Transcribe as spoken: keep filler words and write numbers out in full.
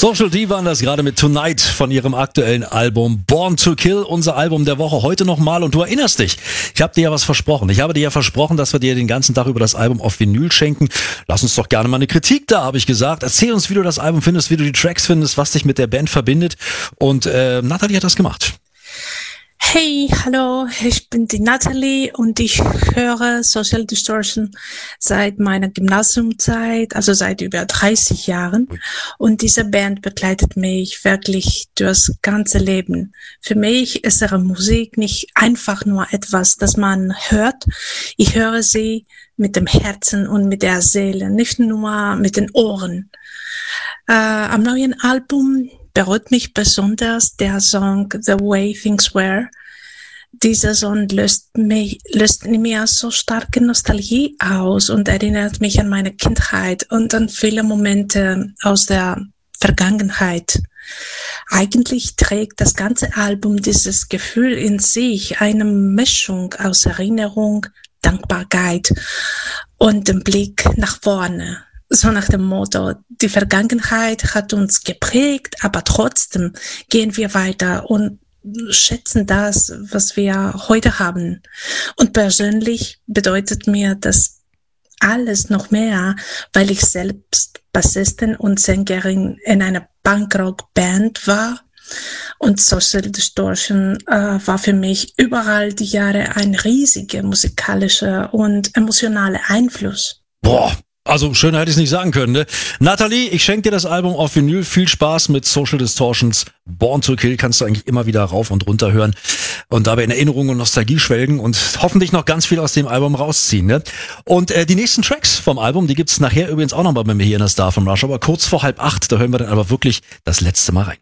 Social D waren das gerade mit Tonight von ihrem aktuellen Album Born to Kill, unser Album der Woche heute nochmal. Und du erinnerst dich, ich habe dir ja was versprochen. Ich habe dir ja versprochen, dass wir dir den ganzen Tag über das Album auf Vinyl schenken. Lass uns doch gerne mal eine Kritik da, habe ich gesagt. Erzähl uns, wie du das Album findest, wie du die Tracks findest, was dich mit der Band verbindet. Und äh, Nathalie hat das gemacht. Hey, hallo, ich bin die Nathalie und ich höre Social Distortion seit meiner Gymnasiumzeit, also seit über dreißig Jahren. Und diese Band begleitet mich wirklich durchs ganze Leben. Für mich ist ihre Musik nicht einfach nur etwas, das man hört. Ich höre sie mit dem Herzen und mit der Seele, nicht nur mit den Ohren. Äh, am neuen Album berührt mich besonders der Song The Way Things Were. Dieser Song löst mich, löst in mir so starke Nostalgie aus und erinnert mich an meine Kindheit und an viele Momente aus der Vergangenheit. Eigentlich trägt das ganze Album dieses Gefühl in sich, eine Mischung aus Erinnerung, Dankbarkeit und dem Blick nach vorne. So nach dem Motto, die Vergangenheit hat uns geprägt, aber trotzdem gehen wir weiter und schätzen das, was wir heute haben. Und persönlich bedeutet mir das alles noch mehr, weil ich selbst Bassistin und Sängerin in einer Punkrock-Band war. Und Social Distortion äh, war für mich überall die Jahre ein riesiger musikalischer und emotionaler Einfluss. Boah. Also schöner hätte ich es nicht sagen können, ne? Nathalie, ich schenke dir das Album auf Vinyl. Viel Spaß mit Social Distortions. Born to Kill kannst du eigentlich immer wieder rauf und runter hören und dabei in Erinnerung und Nostalgie schwelgen und hoffentlich noch ganz viel aus dem Album rausziehen, ne? Und äh, die nächsten Tracks vom Album, die gibt's nachher übrigens auch noch mal bei mir hier in der Star vom Rush, aber kurz vor halb acht, da hören wir dann aber wirklich das letzte Mal rein.